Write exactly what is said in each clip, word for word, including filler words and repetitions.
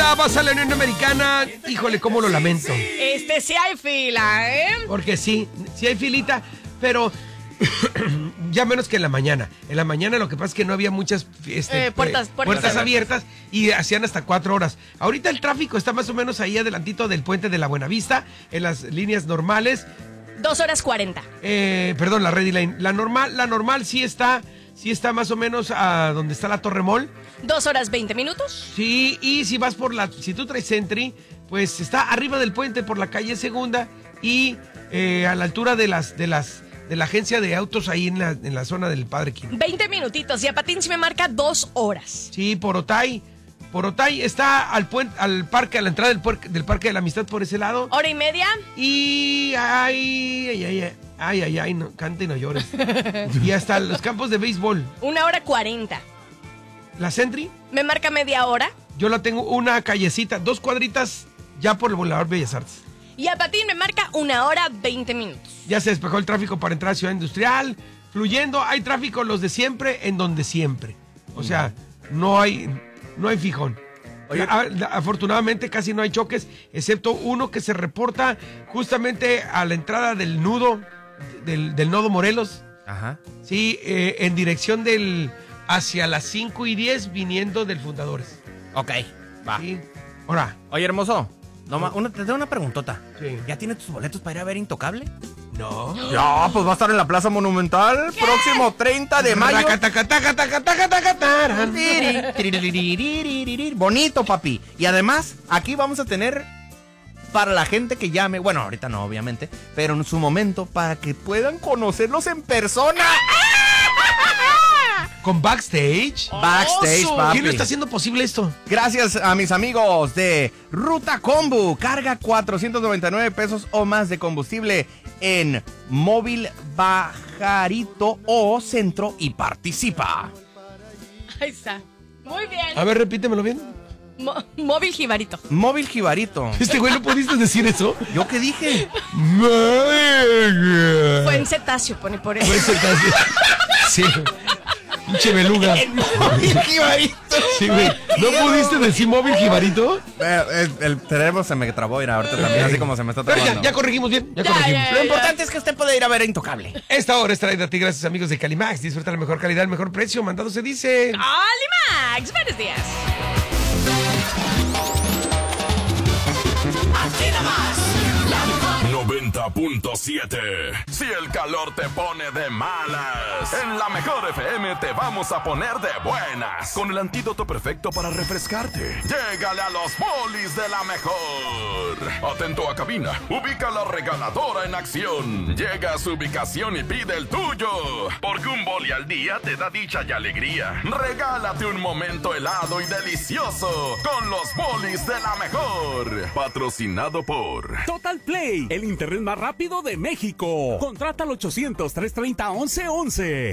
fila, vas a la Unión Americana. Híjole, cómo lo lamento. Este sí hay fila, ¿eh? Porque sí, sí hay filita, pero ya menos que en la mañana. En la mañana lo que pasa es que no había muchas este, Eh, puertas- eh, puertas puertas abiertas. abiertas y hacían hasta cuatro horas. Ahorita el tráfico está más o menos ahí adelantito del puente de la Buenavista, en las líneas normales. Dos horas cuarenta. Eh, perdón, la Ready Line. La normal, la normal sí está, sí está más o menos a donde está la Torre Mall. Dos horas veinte minutos. Sí, y si vas por la, si tú traes Sentry, pues está arriba del puente por la calle Segunda y eh, a la altura de las, de las, de la agencia de autos ahí en la, en la zona del Padre Quino. Veinte minutitos. Y a Patín sí me marca dos horas. Sí, por Otay, por Otay está al puente, al parque, a la entrada del, puer- del Parque de la Amistad por ese lado. Hora y media. Y ay, ay, ay, ay, ay, ay, ay, no, canta y no llores. Y hasta los campos de béisbol. Una hora cuarenta. La Sentry, Me marca media hora. yo la tengo una callecita, dos cuadritas ya por el Boulevard Bellas Artes. Y a Patín me marca una hora veinte minutos. Ya se despejó el tráfico para entrar a Ciudad Industrial, fluyendo, hay tráfico los de siempre en donde siempre. O sea, no hay, no hay fijón. Oye. A- a- afortunadamente casi no hay choques, excepto uno que se reporta justamente a la entrada del nudo, del, del nodo Morelos. Ajá. Sí, eh, en dirección del hacia las cinco y diez viniendo del Fundadores. Ok, va. Sí. Ahora, Oye, hermoso, no, ma- una, te tengo una preguntota. Sí. ¿Ya tienes tus boletos para ir a ver Intocable? no. Ya, pues va a estar en la Plaza Monumental próximo treinta de mayo. Taca, taca, taca, taca, taca, taca, taran. Bonito, papi. Y además, aquí vamos a tener para la gente que llame, bueno, ahorita no, obviamente, pero en su momento, para que puedan conocerlos en persona. Con backstage. Backstage, Oso. papi. ¿Quién lo está haciendo posible esto? Gracias a mis amigos de Ruta Combo. Carga cuatrocientos noventa y nueve pesos o más de combustible en Móvil Bajarito o Centro y participa. Ahí está. Muy bien. A ver, repítemelo bien. Mo- móvil Jibarito. Móvil Jibarito. Este güey, ¿no pudiste decir eso? ¿Yo qué dije? Fue en cetáceo, pone por eso. Fue cetáceo. Sí. Pinche beluga. Móvil Jibarito. Sí, güey. ¿No pudiste decir móvil jibarito? Eh, el, el cerebro se me trabó, mira, ahorita también, así como se me está Pero trabando. ya, ya corregimos bien. Ya, Ya, corregimos. ya, Lo importante es que usted puede ir a ver a Intocable. Esta hora es traída a ti gracias amigos de Calimax. Disfruta la mejor calidad, el mejor precio. Mandado se dice. ¡Alimax! Buenos días. noventa punto siete. Si el calor te pone de malas, en la mejor F M te vamos a poner de buenas. Con el antídoto perfecto para refrescarte. Llégale a los bolis de la mejor. Atento a cabina, ubica la regaladora en acción. Llega a su ubicación y pide el tuyo. Porque un boli al día te da dicha y alegría. Regálate un momento helado y delicioso con los bolis de la mejor. Patrocinado por Total Play, el internet más rápido de México. Contrata al ochocientos, trescientos treinta, once once.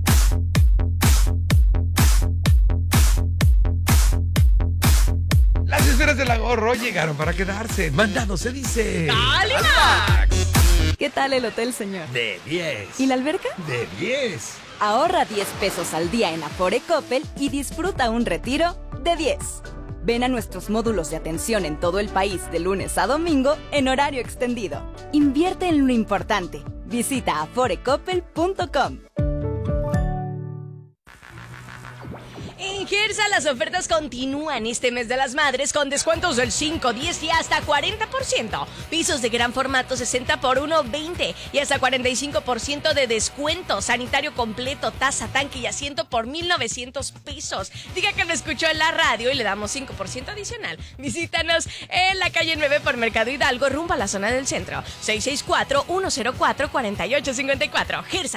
Las esferas del ahorro llegaron para quedarse. Mandado se dice. ¡Alimax! ¿Qué tal el hotel, señor? De diez. ¿Y la alberca? De diez. Ahorra diez pesos al día en Afore Coppel y disfruta un retiro de diez. Ven a nuestros módulos de atención en todo el país de lunes a domingo en horario extendido. Invierte en lo importante. Visita afore coppel punto com. En Gersa las ofertas continúan este mes de las madres con descuentos del cinco, diez y hasta cuarenta por ciento. Pisos de gran formato sesenta por uno, veinte y hasta cuarenta y cinco por ciento de descuento. Sanitario completo, taza, tanque y asiento por mil novecientos pesos. Diga que lo escuchó en la radio y le damos cinco por ciento adicional. Visítanos en la calle nueve por Mercado Hidalgo rumbo a la zona del centro. seis seis cuatro, uno cero cuatro, cuatro ocho cinco cuatro. Gersa.